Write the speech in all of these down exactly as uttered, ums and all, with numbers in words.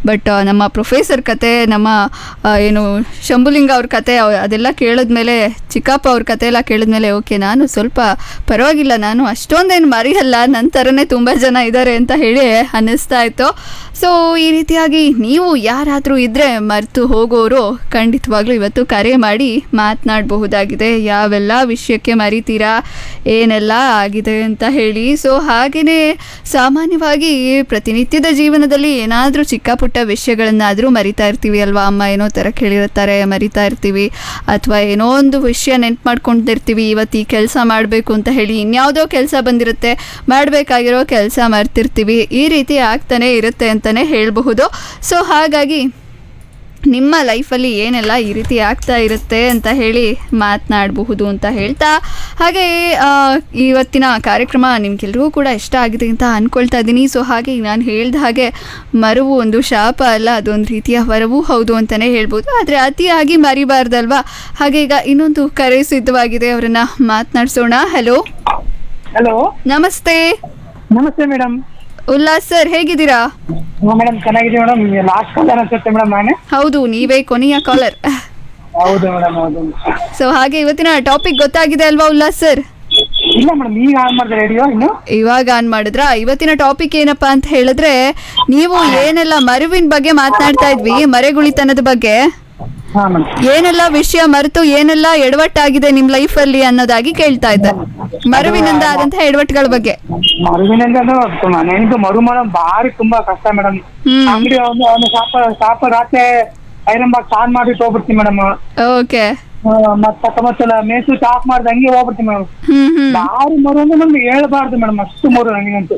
But ನಮ್ಮ professor ಕತೆ, ನಮ್ಮ ಏನು ಶಂಭುಲಿಂಗ ಅವ್ರ ಕತೆ ಅದೆಲ್ಲ ಕೇಳಿದ್ಮೇಲೆ, ಚಿಕ್ಕಪ್ಪ ಅವ್ರ ಕತೆ ಎಲ್ಲ ಕೇಳಿದ್ಮೇಲೆ ಓಕೆ ನಾನು ಸ್ವಲ್ಪ ಪರವಾಗಿಲ್ಲ, ನಾನು ಅಷ್ಟೊಂದೇನು ಮರೆಯಲ್ಲ, ನನ್ನ ಥರನೇ ತುಂಬ ಜನ ಇದ್ದಾರೆ ಅಂತ ಹೇಳಿ ಅನ್ನಿಸ್ತಾ ಇತ್ತು. ಸೊ ಈ ರೀತಿಯಾಗಿ ನೀವು ಯಾರಾದರೂ ಇದ್ದರೆ ಮರೆತು ಹೋಗೋರು ಖಂಡಿತವಾಗ್ಲೂ ಇವತ್ತು ಕರೆ ಮಾಡಿ ಮಾತನಾಡಬಹುದಾಗಿದೆ. ಯಾವೆಲ್ಲ ವಿಷಯಕ್ಕೆ ಮರಿತೀರಾ, ಏನೆಲ್ಲ ಆಗಿದೆ ಅಂತ ಹೇಳಿ. ಸೊ ಹಾಗೆಯೇ ಸಾಮಾನ್ಯವಾಗಿ ಪ್ರತಿನಿತ್ಯದ ಜೀವನದಲ್ಲಿ ಏನಾದರೂ ಚಿಕ್ಕ ಪುಟ್ಟ ವಿಷಯಗಳನ್ನಾದರೂ ಮರಿತಾ ಇರ್ತೀವಿ ಅಲ್ವಾ. ಅಮ್ಮ ಏನೋ ಥರ ಕೇಳಿರ್ತಾರೆ, ಮರಿತಾ ಇರ್ತೀವಿ. ಅಥವಾ ಏನೋ ಒಂದು ವಿಷಯ ನೆನ್ಪು ಮಾಡ್ಕೊಂಡಿರ್ತೀವಿ, ಇವತ್ತು ಈ ಕೆಲಸ ಮಾಡಬೇಕು ಅಂತ ಹೇಳಿ ಇನ್ಯಾವುದೋ ಕೆಲಸ ಬಂದಿರುತ್ತೆ, ಮಾಡಬೇಕಾಗಿರೋ ಕೆಲಸ ಮರ್ತಿರ್ತೀವಿ. ಈ ರೀತಿ ಆಗ್ತಾನೆ ಇರುತ್ತೆ ಅಂತಲೇ ಹೇಳಬಹುದು. ಸೊ ಹಾಗಾಗಿ ನಿಮ್ಮ ಲೈಫಲ್ಲಿ ಏನೆಲ್ಲ ಈ ರೀತಿ ಆಗ್ತಾ ಇರುತ್ತೆ ಅಂತ ಹೇಳಿ ಮಾತನಾಡಬಹುದು ಅಂತ ಹೇಳ್ತಾ, ಹಾಗೆ ಇವತ್ತಿನ ಕಾರ್ಯಕ್ರಮ ನಿಮಗೆಲ್ರಿಗೂ ಕೂಡ ಇಷ್ಟ ಆಗಿದೆ ಅಂತ ಅಂದ್ಕೊಳ್ತಾ ಇದ್ದೀನಿ. ಸೊ ಹಾಗೆ ನಾನು ಹೇಳ್ದ ಹಾಗೆ ಮರವು ಒಂದು ಶಾಪ ಅಲ್ಲ, ಅದೊಂದು ರೀತಿಯ ವರವೂ ಹೌದು ಅಂತಲೇ ಹೇಳ್ಬೋದು. ಆದರೆ ಅತಿಯಾಗಿ ಮರಿಬಾರ್ದಲ್ವಾ. ಹಾಗೆ ಈಗ ಇನ್ನೊಂದು ಕರೆ ಸಿದ್ಧವಾಗಿದೆ, ಅವರನ್ನು ಮಾತನಾಡಿಸೋಣ. ಹಲೋ ಹಲೋ, ನಮಸ್ತೆ. ನಮಸ್ತೆ ಮೇಡಮ್. ಉಲ್ಲಾಸ್ ಸರ್, ಹೇಗಿದ್ದೀರಾ? ಮೇಡಮ್ ಚೆನ್ನಾಗಿದ್ದೀವಿ ಮೇಡಮ್. ಲಾಸ್ಟ್ ಕಾಲರ್ ಅನ್ಸುತ್ತೆ ಮೇಡಮ್ ನಾನೇ. ಹೌದು, ನೀವೇ ಕೊನೆಯ ಕಾಲರ್. ಹೌದು ಮೇಡಮ್, ಹೌದು. ಸೊ ಹಾಗೆ ಇವತ್ತಿನ ಟಾಪಿಕ್ ಗೊತ್ತಾಗಿದೆ ಅಲ್ವಾ ಉಲ್ಲಾಸ್ ಸರ್? ಇಲ್ಲ ಮೇಡಮ್, ಈಗ ಆನ್ ಮಾಡಿದ್ರೆ ರೇಡಿಯೋ ಇನ್ನು ಇವಾಗ ಆನ್ ಮಾಡಿದ್ರ? ಇವತ್ತಿನ ಟಾಪಿಕ್ ಏನಪ್ಪಾ ಅಂತ ಹೇಳಿದ್ರೆ, ನೀವು ಏನೆಲ್ಲ ಮರುವಿನ ಬಗ್ಗೆ ಮಾತನಾಡ್ತಾ ಇದ್ವಿ, ಮರೆಗುಳಿತನದ ಬಗ್ಗೆ. ಏನೆಲ್ಲ ವಿಷಯ ಮರೆತು ಏನೆಲ್ಲ ಎಡವಟ್ಟಾಗಿದೆ ನಿಮ್ ಲೈಫ್ ಅಲ್ಲಿ ಅನ್ನೋದಾಗಿ ಕೇಳ್ತಾ ಇದ್ದೆ. ಮರುವಿನಿಂದ ಆದಂತಹ ಎಡವಟ್ಟುಗಳ ಬಗ್ಗೆ. ಮರುವಿನಿಂದ ನೆನಪು ಮರು ಮಾಡೋ ಬಾರಿ ತುಂಬಾ ಕಷ್ಟ ಮೇಡಮ್. ಅಂಗಡಿ ಒಂದು ಶಾಪ ಶಾಪ ರಾತ್ರಿ ಐರನ್ ಬಾಕ್ಸ್ ಆನ್ ಮಾಡಿ ಹೋಗ್ಬಿಡ್ತೀನಿ ಮೇಡಮ್. ಓಕೆ. ಮತ್ತ ಮತ್ತಲ್ಲ ಮೇಸು ಆಫ್ ಮಾಡ್ದ ಹಂಗೆ ಹೋಗ್ಬಿಡ್ತೀನಿ ಮೇಡಮ್. ಬಾರಿ ಮರು ಅಂದ್ರೆ ನಮ್ಗೆ ಹೇಳ್ಬಾರ್ದು ಮೇಡಮ್, ಅಷ್ಟು ಮರು ನನಗಂತೂ.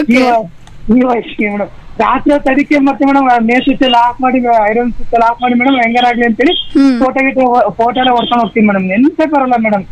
ಈ ವಯಸ್ಸಿಗೆ ಮೇಡಮ್ ರಾತ್ರಿ ತಡಿಕೆ ಮತ್ತೆ ಮೇಡಮ್ ಮೇ ಸ್ವಿಚ್ ಎಲ್ಲ ಆಫ್ ಮಾಡಿ, ಐರನ್ ಸ್ವಿಚ್ ಎಲ್ಲ ಆಫ್ ಮಾಡಿ ಮೇಡಮ್ ಹೆಂಗಾರಾಗ್ಲಿ ಅಂತೇಳಿ ಫೋಟೋ ಗಿಟ್ಟು ಫೋಟೋ ಎಲ್ಲ ಹೊಡ್ಕೊಂಡು ಹೋಗ್ತೀನಿ ಮೇಡಮ್. ನೆನ್ಪೇ ಬರಲ್ಲ ಮೇಡಮ್.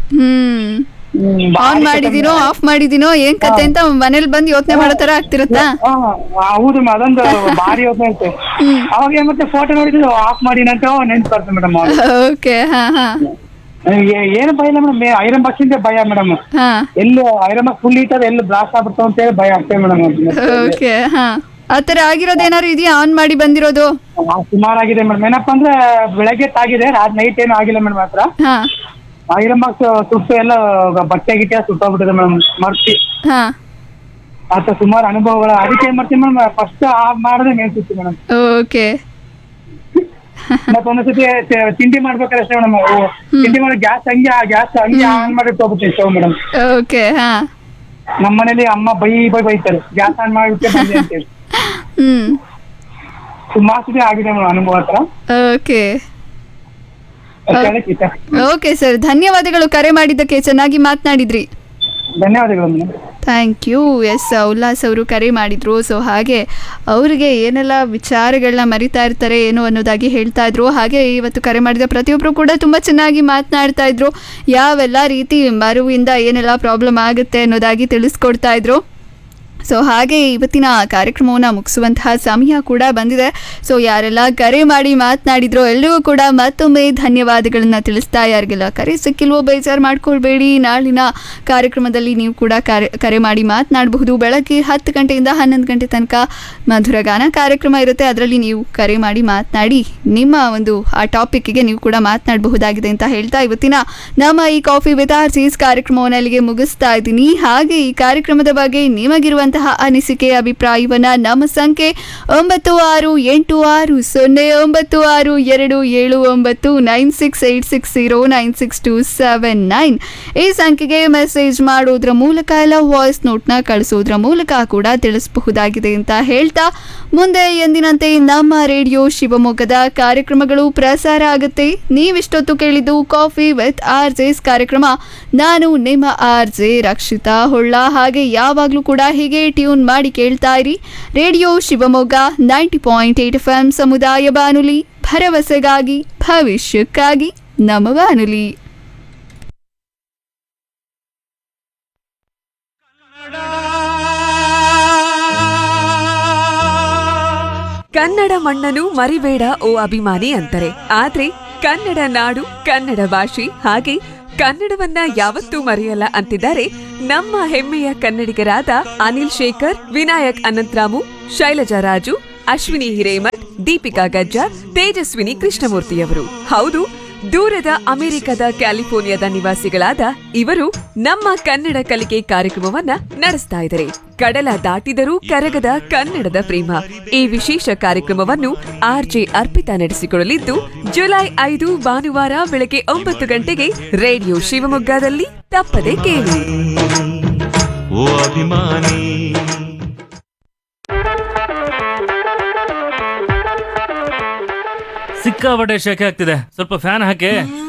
ಆನ್ ಮಾಡಿದೀನೋ ಆಫ್ ಮಾಡಿದೀನೋ ಏನ್ ಕತೆ ಅಂತ ಮನೇಲಿ ಬಂದು ಯೋಚನೆ ಮಾಡೋ ತರ ಆಗ್ತಿರತ್ತಾ? ಹೌದು, ಅದೊಂದು ಭಾರಿ ಯೋಚನೆ ಇರುತ್ತೆ. ಅವಾಗ ಮತ್ತೆ ಫೋಟೋ ನೋಡಿದ್ರು ಆಫ್ ಮಾಡಿ ಅಂತ ನೆನ್ಪು ಬರ್ತದೆ ಮೇಡಮ್. ಓಕೆ. ಹಾ ಹಾ ಏನು ಭಯ ಇಲ್ಲ ಮೇಡಮ್, ಐರನ್ ಬಾಕ್ಸ್ ಇಂದ ಭಯ ಮೇಡಮ್. ಎಲ್ಲಿ ಐರನ್ ಬಾಕ್ಸ್ ಫುಲ್ ಇಟ್ಟದ ಎಲ್ಲಿ ಬ್ಲಾಸ್ಟ್ ಆಗ್ಬಿಡ್ತಾವ ಅಂತ ಹೇಳಿ ಭಯ ಆಗ್ತದೆ ಮೇಡಮ್. ಓಕೆ. ಹಾ, ಆತರ ಆಗಿರೋದು ಏನಾದ್ರು ಇದೆಯಾ ಆನ್ ಮಾಡಿ ಬಂದಿರೋದು? ಸುಮಾರಾಗಿದೆ ಮೇಡಮ್. ಏನಪ್ಪಾ ಅಂದ್ರೆ ಬೆಳಗ್ಗೆ ತಾಗಿದೆ, ರಾತ್ ನೈಟ್ ಏನು ಆಗಿಲ್ಲ ಮೇಡಮ್. ಮಾತ್ರ ಐರನ್ ಬಾಕ್ಸ್ ಸುಟ್ಟು ಎಲ್ಲ ಬಟ್ಟೆ ಗಿಟ್ಟೆ ಸುಟ್ಟೋಗ್ಬಿಟ್ಟಿದೆ ಮೇಡಮ್, ಮರ್ತಿ. ಆತ ಸುಮಾರು ಅನುಭವಗಳು. ಅದಕ್ಕೆ ಏನ್ ಮಾಡ್ತೀನಿ ಮೇಡಮ್, ಫಸ್ಟ್ ಆಫ್ ಮಾಡಿದ್ರೆ ಮೇಲ್ ಸುತ್ತಿ ಮೇಡಮ್. ಓಕೆ. ಮತ್ತೊಂದ್ಸತಿ ತಿಂಡಿ ಮಾಡ್ಬೇಕಾದ್ರೆ ಅಷ್ಟೇ ಮೇಡಮ್, ತಿಂಡಿ ಮಾಡಿ ಗ್ಯಾಸ್ ಹಂಗೆ ಗ್ಯಾಸ್ ಹಂಗೆ ಆನ್ ಮಾಡಿ ಹೋಗ್ಬಿಡ್ತೀವಿ ಸ್ಟವ್ ಮೇಡಮ್. ಓಕೆ. ಹಾ, ನಮ್ಮ ಮನೇಲಿ ಅಮ್ಮ ಬೈ ಬೈ ಬೈತಾರೆ, ಗ್ಯಾಸ್ ಆನ್ ಮಾಡಿಬಿಟ್ಟೆ ಬಂದೆ ಅಂತೇಳಿ. ಹ್ಮ್ ಸುಮಾರು ಸತಿ ಆಗಿದೆ ಮೇಡಮ್ ಅನುಭವ ಹತ್ರ. ಓಕೆ. ಓಕೆ ಸರ್, ಧನ್ಯವಾದಗಳು ಕರೆ ಮಾಡಿದ್ದಕ್ಕೆ, ಚೆನ್ನಾಗಿ ಮಾತನಾಡಿದ್ರಿ. ಧನ್ಯವಾದಗಳು madam. Thank you. S, Ullas ಅವರು ಕರೆ ಮಾಡಿದ್ರು. ಸೊ ಹಾಗೆ ಅವರಿಗೆ ಏನೆಲ್ಲ ವಿಚಾರಗಳನ್ನ ಮರಿತಾ ಇರ್ತಾರೆ ಏನು ಅನ್ನೋದಾಗಿ ಹೇಳ್ತಾ ಇದ್ರು. ಹಾಗೆ ಇವತ್ತು ಕರೆ ಮಾಡಿದ ಪ್ರತಿಯೊಬ್ಬರು ಕೂಡ ತುಂಬ ಚೆನ್ನಾಗಿ ಮಾತನಾಡ್ತಾ ಇದ್ರು. ಯಾವೆಲ್ಲ ರೀತಿ ಮರುವಿಂದ ಏನೆಲ್ಲ ಪ್ರಾಬ್ಲಮ್ ಆಗುತ್ತೆ ಅನ್ನೋದಾಗಿ ತಿಳಿಸ್ಕೊಡ್ತಾ ಇದ್ರು. ಸೊ ಹಾಗೆ ಇವತ್ತಿನ ಕಾರ್ಯಕ್ರಮವನ್ನು ಮುಗಿಸುವಂತಹ ಸಮಯ ಕೂಡ ಬಂದಿದೆ. ಸೊ ಯಾರೆಲ್ಲ ಕರೆ ಮಾಡಿ ಮಾತನಾಡಿದ್ರೋ ಎಲ್ಲರಿಗೂ ಕೂಡ ಮತ್ತೊಮ್ಮೆ ಧನ್ಯವಾದಗಳನ್ನು ತಿಳಿಸ್ತಾ, ಯಾರಿಗೆಲ್ಲ ಕರೆ ಸಿಕ್ಕಿಲ್ವೋ ಬೇಜಾರು ಮಾಡ್ಕೊಳ್ಬೇಡಿ. ನಾಳಿನ ಕಾರ್ಯಕ್ರಮದಲ್ಲಿ ನೀವು ಕೂಡ ಕರೆ ಕರೆ ಮಾಡಿ ಮಾತನಾಡಬಹುದು. ಬೆಳಗ್ಗೆ ಹತ್ತು ಗಂಟೆಯಿಂದ ಹನ್ನೊಂದು ಗಂಟೆ ತನಕ ಮಧುರಗಾನ ಕಾರ್ಯಕ್ರಮ ಇರುತ್ತೆ. ಅದರಲ್ಲಿ ನೀವು ಕರೆ ಮಾಡಿ ಮಾತನಾಡಿ ನಿಮ್ಮ ಒಂದು ಆ ಟಾಪಿಕ್ಗೆ ನೀವು ಕೂಡ ಮಾತನಾಡಬಹುದಾಗಿದೆ ಅಂತ ಹೇಳ್ತಾ ಇವತ್ತಿನ ನಮ್ಮ ಈ ಕಾಫಿ ವಿತ್ ಆರ್ಜಿಸ್ ಕಾರ್ಯಕ್ರಮವನ್ನು ಅಲ್ಲಿಗೆ ಮುಗಿಸ್ತಾ ಇದ್ದೀನಿ. ಹಾಗೆ ಈ ಕಾರ್ಯಕ್ರಮದ ಬಗ್ಗೆ ನಿಮಗಿರುವಂತಹ ಅನಿಸಿಕೆ ಅಭಿಪ್ರಾಯವನ್ನ ನಮ್ಮ ಸಂಖ್ಯೆ ಒಂಬತ್ತು ಆರು ಎಂಟು ಆರು ಸೊನ್ನೆ ಒಂಬತ್ತು ಆರು ಎರಡು ಏಳು ಒಂಬತ್ತು nine six eight six zero nine six to seven nine ಈ ಸಂಖ್ಯೆಗೆ ಮೆಸೇಜ್ ಮಾಡೋದ್ರ ಮೂಲಕ ಎಲ್ಲ ವಾಯ್ಸ್ ನೋಟ್ನ ಕಳಿಸೋದ್ರ ಮೂಲಕ ಕೂಡ ತಿಳಿಸಬಹುದಾಗಿದೆ ಅಂತ ಹೇಳ್ತಾ, ಮುಂದೆ ಎಂದಿನಂತೆ ನಮ್ಮ ರೇಡಿಯೋ ಶಿವಮೊಗ್ಗದ ಕಾರ್ಯಕ್ರಮಗಳು ಪ್ರಸಾರ ಆಗುತ್ತೆ. ನೀವಿಷ್ಟೊತ್ತು ಕೇಳಿದ್ದು ಕಾಫಿ ವಿತ್ ಆರ್ ಜೆಸ್ ಕಾರ್ಯಕ್ರಮ. ನಾನು ನಿಮ್ಮ ಆರ್ ಜೆ ರಕ್ಷಿತಾ ಹೊಳ್ಳ. ಹಾಗೆ ಯಾವಾಗಲೂ ಕೂಡ ಹೀಗೆ ಟ್ಯೂನ್ ಮಾಡಿ ಕೇಳ್ತಾ ಇರಿ radio Shivamogga ninety point eight F M ಸಮುದಾಯ ಬಾನುಲಿ, ಭರವಸೆಗಾಗಿ ಭವಿಷ್ಯಕ್ಕಾಗಿ ನಮ್ಮ ಬಾನುಲಿ. ಕನ್ನಡ ಮಣ್ಣನ್ನು ಮರಿಬೇಡ ಓ ಅಭಿಮಾನಿ ಅಂತಾರೆ. ಆದ್ರೆ ಕನ್ನಡ ನಾಡು, ಕನ್ನಡ ಭಾಷೆ, ಹಾಗೆ ಕನ್ನಡವನ್ನ ಯಾವತ್ತೂ ಮರೆಯಲ್ಲ ಅಂತಿದ್ದಾರೆ ನಮ್ಮ ಹೆಮ್ಮೆಯ ಕನ್ನಡಿಗರಾದ ಅನಿಲ್ ಶೇಖರ್, ವಿನಾಯಕ್ ಅನಂತರಾಮು, ಶೈಲಜಾ ರಾಜು, ಅಶ್ವಿನಿ ಹಿರೇಮಠ್, ದೀಪಿಕಾ ಗಜ್ಜಾರ್, ತೇಜಸ್ವಿನಿ ಕೃಷ್ಣಮೂರ್ತಿಯವರು. ಹೌದು, ದೂರದ ಅಮೆರಿಕದ ಕ್ಯಾಲಿಫೋರ್ನಿಯಾದ ನಿವಾಸಿಗಳಾದ ಇವರು ನಮ್ಮ ಕನ್ನಡ ಕಲಿಕೆ ಕಾರ್ಯಕ್ರಮವನ್ನ ನಡೆಸ್ತಾ ಇದ್ದಾರೆ. ಕಡಲ ದಾಟಿದರೂ ಕರಗದ ಕನ್ನಡದ ಪ್ರೇಮ ಈ ವಿಶೇಷ ಕಾರ್ಯಕ್ರಮವನ್ನು ಆರ್ಜೆ ಅರ್ಪಿತಾ ನಡೆಸಿಕೊಳ್ಳಲಿದ್ದು, ಜುಲೈ ಐದು ಭಾನುವಾರ ಬೆಳಗ್ಗೆ ಒಂಬತ್ತು ಗಂಟೆಗೆ ರೇಡಿಯೋ ಶಿವಮೊಗ್ಗದಲ್ಲಿ ತಪ್ಪದೆ ಕೇಳಿ. ಓ ಅಭಿಮಾನಿ, ಸಿಕ್ಕಾಪಟ್ಟೆ ಶೆಕೆ ಆಗ್ತಿದೆ, ಸ್ವಲ್ಪ ಫ್ಯಾನ್ ಹಾಕಿ.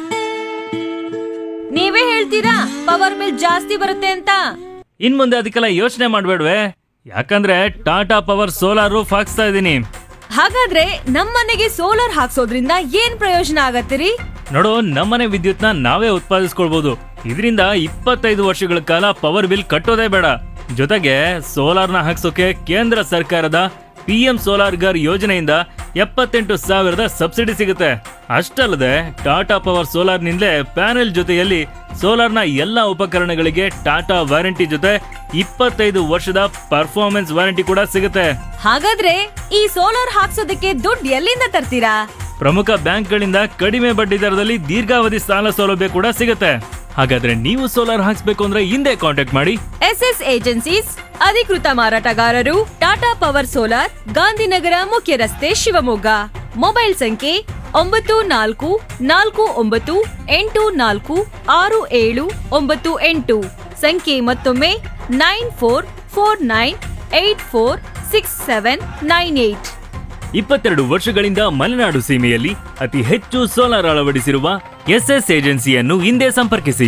ನೀವೇ ಹೇಳ್ತೀರಾ ಪವರ್ ಬಿಲ್ ಜಾಸ್ತಿ ಬರುತ್ತೆ ಅಂತ? ಇನ್ ಮುಂದೆ ಅದಕ್ಕೆಲ್ಲ ಯೋಚನೆ ಮಾಡ್ಬೇಡ್ವೆ, ಯಾಕಂದ್ರೆ ಟಾಟಾ ಪವರ್ ಸೋಲಾರ್ ರೂಫ್ ಹಾಕ್ಸ್ತಾ ಇದೀನಿ. ಹಾಗಾದ್ರೆ ನಮ್ಮನೆಗೆ ಸೋಲಾರ್ ಹಾಕ್ಸೋದ್ರಿಂದ ಏನ್ ಪ್ರಯೋಜನ ಆಗತ್ತಿರಿ? ನೋಡು, ನಮ್ಮನೆ ವಿದ್ಯುತ್ನ ನಾವೇ ಉತ್ಪಾದಿಸ್ಕೊಳ್ಬಹುದು. ಇದರಿಂದ ಇಪ್ಪತ್ತೈದು ವರ್ಷಗಳ ಕಾಲ ಪವರ್ ಬಿಲ್ ಕಟ್ಟೋದೇ ಬೇಡ. ಜೊತೆಗೆ ಸೋಲಾರ್ನ ಹಾಕ್ಸೋಕೆ ಕೇಂದ್ರ ಸರ್ಕಾರದ ಪಿ ಎಂ ಸೋಲಾರ್ ಗರ್ ಯೋಜನೆಯಿಂದ ಎಪ್ಪತ್ತೆಂಟು ಸಾವಿರದ ಸಬ್ಸಿಡಿ ಸಿಗುತ್ತೆ. ಅಷ್ಟಲ್ಲದೆ ಟಾಟಾ ಪವರ್ ಸೋಲಾರ್ ನಿಂದಲೇ ಪ್ಯಾನೆಲ್ ಜೊತೆಯಲ್ಲಿ ಸೋಲಾರ್ನ ಎಲ್ಲಾ ಉಪಕರಣಗಳಿಗೆ ಟಾಟಾ ವಾರಂಟಿ ಜೊತೆ ಇಪ್ಪತ್ತೈದು ವರ್ಷದ ಪರ್ಫಾರ್ಮೆನ್ಸ್ ವಾರಂಟಿ ಕೂಡ ಸಿಗುತ್ತೆ. ಹಾಗಾದ್ರೆ ಈ ಸೋಲಾರ್ ಹಾಕ್ಸೋದಕ್ಕೆ ದುಡ್ಡು ಎಲ್ಲಿಂದ ತರ್ತೀರಾ? ಪ್ರಮುಖ ಬ್ಯಾಂಕ್ಗಳಿಂದ ಕಡಿಮೆ ಬಡ್ಡಿ ದರದಲ್ಲಿ ದೀರ್ಘಾವಧಿ ಸಾಲ ಸೌಲಭ್ಯ ಕೂಡ ಸಿಗುತ್ತೆ. ಹಾಗಾದ್ರೆ ನೀವು ಸೋಲಾರ್ ಹಾಕ್ಸ್ಬೇಕು ಅಂದ್ರೆ ಹಿಂದೆ ಕಾಂಟ್ಯಾಕ್ಟ್ ಮಾಡಿ ಎಸ್ ಎಸ್ ಏಜೆನ್ಸೀಸ್, ಅಧಿಕೃತ ಮಾರಾಟಗಾರರು, ಟಾಟಾ ಪವರ್ ಸೋಲಾರ್, ಗಾಂಧಿನಗರ ಮುಖ್ಯ ರಸ್ತೆ, ಶಿವಮೊಗ್ಗ. ಮೊಬೈಲ್ ಸಂಖ್ಯೆ ಒಂಬತ್ತು ನಾಲ್ಕು ನಾಲ್ಕು ಒಂಬತ್ತು ಎಂಟು ನಾಲ್ಕು ಆರು ಏಳು ಒಂಬತ್ತು ಎಂಟು. ಸಂಖ್ಯೆ ಮತ್ತೊಮ್ಮೆ nine four four nine eight four six seven nine eight. ಇಪ್ಪತ್ತೆರಡು ವರ್ಷಗಳಿಂದ ಮಲೆನಾಡು ಸೀಮೆಯಲ್ಲಿ ಅತಿ ಹೆಚ್ಚು ಸೋಲಾರ್ ಅಳವಡಿಸಿರುವ ಎಸ್ ಎಸ್ ಏಜೆನ್ಸಿಯನ್ನು ಹಿಂದೆ ಸಂಪರ್ಕಿಸಿ.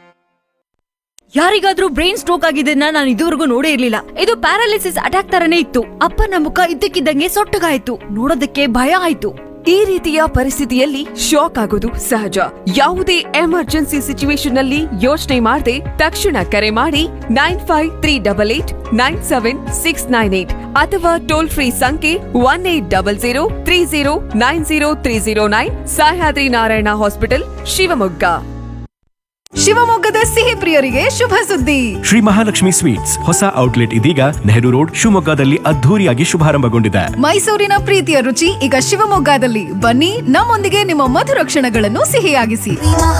ಯಾರಿಗಾದ್ರೂ ಬ್ರೈನ್ ಸ್ಟ್ರೋಕ್ ಆಗಿದ್ದನ್ನ ನಾನು ಇದುವರೆಗೂ ನೋಡೇ ಇರ್ಲಿಲ್ಲ. ಇದು ಪ್ಯಾರಾಲಿಸಿಸ್ ಅಟ್ಯಾಕ್ ತರನೇ ಇತ್ತು. ಅಪ್ಪನ ಮುಖ ಇದ್ದಕ್ಕಿದ್ದಂಗೆ ಸೊಟ್ಟಗಾಯ್ತು. ನೋಡೋದಕ್ಕೆ ಭಯ ಆಯ್ತು. ಈ ರೀತಿಯ ಪರಿಸ್ಥಿತಿಯಲ್ಲಿ ಶಾಕ್ ಆಗೋದು ಸಹಜ. ಯಾವುದೇ ಎಮರ್ಜೆನ್ಸಿ ಸಿಚುವೇಶನ್ ನಲ್ಲಿ ಯೋಚನೆ ಮಾಡದೆ ತಕ್ಷಣ ಕರೆ ಮಾಡಿ nine five three double eight nine seven six nine eight ಅಥವಾ ಟೋಲ್ ಫ್ರೀ ಸಂಖ್ಯೆ one eight double zero three zero nine zero three zero nine. Sahyadri Narayana hospital, Shivamogga. ಶಿವಮೊಗ್ಗದ ಸಿಹಿ ಪ್ರಿಯರಿಗೆ ಶುಭ ಸುದ್ದಿ. ಶ್ರೀ ಮಹಾಲಕ್ಷ್ಮಿ ಸ್ವೀಟ್ಸ್ ಹೊಸ ಔಟ್ಲೆಟ್ ಇದೀಗ ನೆಹರು ರೋಡ್, ಶಿವಮೊಗ್ಗದಲ್ಲಿ ಅದ್ಧೂರಿಯಾಗಿ ಶುಭಾರಂಭಗೊಂಡಿದೆ. ಮೈಸೂರಿನ ಪ್ರೀತಿಯ ರುಚಿ ಈಗ ಶಿವಮೊಗ್ಗದಲ್ಲಿ. ಬನ್ನಿ, ನಮ್ಮೊಂದಿಗೆ ನಿಮ್ಮ ಮಧುರ ಕ್ಷಣಗಳನ್ನು ಸಿಹಿಯಾಗಿಸಿ.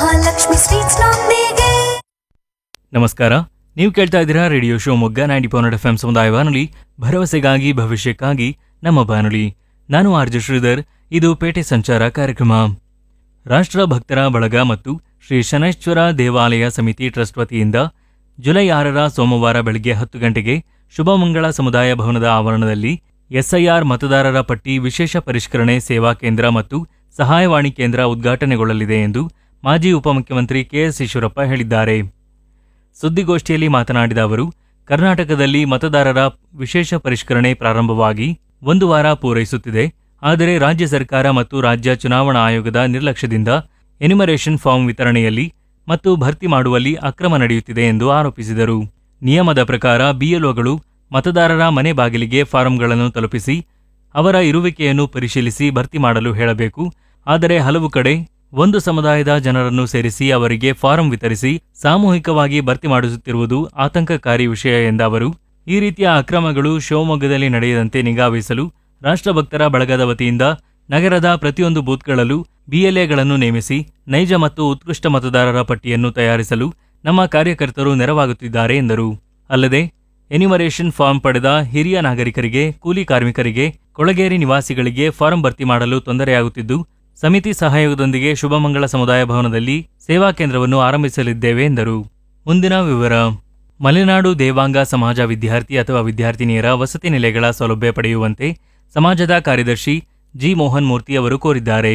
ನಮಸ್ಕಾರ, ನೀವು ಕೇಳ್ತಾ ಇದ್ದೀರಾ radio Shivamogga ninety point F M ಸಮುದಾಯ ಬಾನುಲಿ, ಭರವಸೆಗಾಗಿ ಭವಿಷ್ಯಕ್ಕಾಗಿ ನಮ್ಮ ಬಾನುಲಿ. ನಾನು ಆರ್ಜೆ ಶ್ರೀಧರ್. ಇದು ಪೇಟೆ ಸಂಚಾರ ಕಾರ್ಯಕ್ರಮ. ರಾಷ್ಟ್ರ ಭಕ್ತರ ಬಳಗ ಮತ್ತು ಶ್ರೀ ಶನೈಶ್ವರ ದೇವಾಲಯ ಸಮಿತಿ ಟ್ರಸ್ಟ್ ವತಿಯಿಂದ ಜುಲೈ ಆರರ ಸೋಮವಾರ ಬೆಳಗ್ಗೆ ಹತ್ತು ಗಂಟೆಗೆ ಶುಭಮಂಗಳ ಸಮುದಾಯ ಭವನದ ಆವರಣದಲ್ಲಿ ಎಸ್ಐಆರ್ ಮತದಾರರ ಪಟ್ಟಿ ವಿಶೇಷ ಪರಿಷ್ಕರಣೆ ಸೇವಾ ಕೇಂದ್ರ ಮತ್ತು ಸಹಾಯವಾಣಿ ಕೇಂದ್ರ ಉದ್ಘಾಟನೆಗೊಳ್ಳಲಿದೆ ಎಂದು ಮಾಜಿ ಉಪಮುಖ್ಯಮಂತ್ರಿ ಕೆಎಸ್ ಈಶ್ವರಪ್ಪ ಹೇಳಿದ್ದಾರೆ. ಸುದ್ದಿಗೋಷ್ಠಿಯಲ್ಲಿ ಮಾತನಾಡಿದ ಅವರು, ಕರ್ನಾಟಕದಲ್ಲಿ ಮತದಾರರ ವಿಶೇಷ ಪರಿಷ್ಕರಣೆ ಪ್ರಾರಂಭವಾಗಿ ಒಂದು ವಾರ ಪೂರೈಸುತ್ತಿದೆ. ಆದರೆ ರಾಜ್ಯ ಸರ್ಕಾರ ಮತ್ತು ರಾಜ್ಯ ಚುನಾವಣಾ ಆಯೋಗದ ನಿರ್ಲಕ್ಷ್ಯದಿಂದ ಎನ್ಯುಮರೇಷನ್ ಫಾರ್ಮ್ ವಿತರಣೆಯಲ್ಲಿ ಮತ್ತು ಭರ್ತಿ ಮಾಡುವಲ್ಲಿ ಅಕ್ರಮ ನಡೆಯುತ್ತಿದೆ ಎಂದು ಆರೋಪಿಸಿದರು. ನಿಯಮದ ಪ್ರಕಾರ ಬಿಎಲ್ಒಗಳು ಮತದಾರರ ಮನೆ ಬಾಗಿಲಿಗೆ ಫಾರಂಗಳನ್ನು ತಲುಪಿಸಿ ಅವರ ಇರುವಿಕೆಯನ್ನು ಪರಿಶೀಲಿಸಿ ಭರ್ತಿ ಮಾಡಲು ಹೇಳಬೇಕು. ಆದರೆ ಹಲವು ಕಡೆ ಒಂದು ಸಮುದಾಯದ ಜನರನ್ನು ಸೇರಿಸಿ ಅವರಿಗೆ ಫಾರಂ ವಿತರಿಸಿ ಸಾಮೂಹಿಕವಾಗಿ ಭರ್ತಿ ಮಾಡಿಸುತ್ತಿರುವುದು ಆತಂಕಕಾರಿ ವಿಷಯ ಎಂದ ಅವರು, ಈ ರೀತಿಯ ಅಕ್ರಮಗಳು ಶಿವಮೊಗ್ಗದಲ್ಲಿ ನಡೆಯದಂತೆ ನಿಗಾವಹಿಸಲು ರಾಷ್ಟ್ರಭಕ್ತರ ಬಳಗದ ವತಿಯಿಂದ ನಗರದ ಪ್ರತಿಯೊಂದು ಬೂತ್ಗಳಲ್ಲೂ ಬಿಎಲ್ಎಗಳನ್ನು ನೇಮಿಸಿ ನೈಜ ಮತ್ತು ಉತ್ಕೃಷ್ಟ ಮತದಾರರ ಪಟ್ಟಿಯನ್ನು ತಯಾರಿಸಲು ನಮ್ಮ ಕಾರ್ಯಕರ್ತರು ನೆರವಾಗುತ್ತಿದ್ದಾರೆ ಎಂದರು. ಅಲ್ಲದೆ ಎನ್ಯುಮರೇಷನ್ ಫಾರ್ಮ್ ಪಡೆದ ಹಿರಿಯ ನಾಗರಿಕರಿಗೆ, ಕೂಲಿ ಕಾರ್ಮಿಕರಿಗೆ, ಕೊಳಗೇರಿ ನಿವಾಸಿಗಳಿಗೆ ಫಾರಂ ಭರ್ತಿ ಮಾಡಲು ತೊಂದರೆಯಾಗುತ್ತಿದ್ದು, ಸಮಿತಿ ಸಹಯೋಗದೊಂದಿಗೆ ಶುಭಮಂಗಳ ಸಮುದಾಯ ಭವನದಲ್ಲಿ ಸೇವಾ ಕೇಂದ್ರವನ್ನು ಆರಂಭಿಸಲಿದ್ದೇವೆ ಎಂದರು. ಮುಂದಿನ ವಿವರ. ಮಲೆನಾಡು ದೇವಾಂಗ ಸಮಾಜ ವಿದ್ಯಾರ್ಥಿ ಅಥವಾ ವಿದ್ಯಾರ್ಥಿನಿಯರ ವಸತಿ ನಿಲಯಗಳ ಸೌಲಭ್ಯ ಪಡೆಯುವಂತೆ ಸಮಾಜದ ಕಾರ್ಯದರ್ಶಿ ಜಿ ಮೋಹನ್ ಮೂರ್ತಿ ಅವರು ಕೋರಿದ್ದಾರೆ.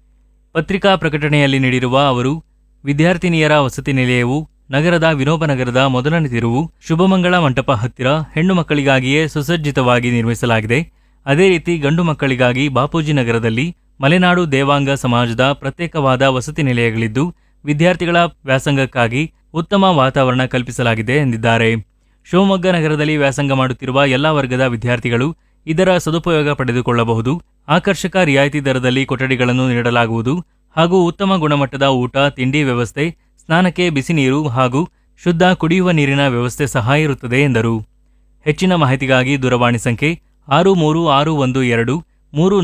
ಪತ್ರಿಕಾ ಪ್ರಕಟಣೆಯಲ್ಲಿ ನೀಡಿರುವ ಅವರು, ವಿದ್ಯಾರ್ಥಿನಿಯರ ವಸತಿ ನಿಲಯವು ನಗರದ ವಿನೋಬನಗರದ ಮೊದಲನೇ ತಿರುವು ಶುಭಮಂಗಳ ಮಂಟಪ ಹತ್ತಿರ ಹೆಣ್ಣು ಮಕ್ಕಳಿಗಾಗಿಯೇ ಸುಸಜ್ಜಿತವಾಗಿ ನಿರ್ಮಿಸಲಾಗಿದೆ. ಅದೇ ರೀತಿ ಗಂಡು ಮಕ್ಕಳಿಗಾಗಿ ಬಾಪೂಜಿ ನಗರದಲ್ಲಿ ಮಲೆನಾಡು ದೇವಾಂಗ ಸಮಾಜದ ಪ್ರತ್ಯೇಕವಾದ ವಸತಿ ನಿಲಯಗಳಿದ್ದು, ವಿದ್ಯಾರ್ಥಿಗಳ ವ್ಯಾಸಂಗಕ್ಕಾಗಿ ಉತ್ತಮ ವಾತಾವರಣ ಕಲ್ಪಿಸಲಾಗಿದೆ ಎಂದಿದ್ದಾರೆ. ಶಿವಮೊಗ್ಗ ನಗರದಲ್ಲಿ ವ್ಯಾಸಂಗ ಮಾಡುತ್ತಿರುವ ಎಲ್ಲಾ ವರ್ಗದ ವಿದ್ಯಾರ್ಥಿಗಳು ಇದರ ಸದುಪಯೋಗ ಪಡೆದುಕೊಳ್ಳಬಹುದು. ಆಕರ್ಷಕ ರಿಯಾಯಿತಿ ದರದಲ್ಲಿ ಕೊಠಡಿಗಳನ್ನು ನೀಡಲಾಗುವುದು ಹಾಗೂ ಉತ್ತಮ ಗುಣಮಟ್ಟದ ಊಟ, ತಿಂಡಿ ವ್ಯವಸ್ಥೆ, ಸ್ನಾನಕ್ಕೆ ಬಿಸಿ ನೀರು ಹಾಗೂ ಶುದ್ಧ ಕುಡಿಯುವ ನೀರಿನ ವ್ಯವಸ್ಥೆ ಸಹ ಇರುತ್ತದೆ ಎಂದರು. ಹೆಚ್ಚಿನ ಮಾಹಿತಿಗಾಗಿ ದೂರವಾಣಿ ಸಂಖ್ಯೆ ಆರು ಮೂರು ಆರು ಒಂದು ಎರಡು ಮೂರು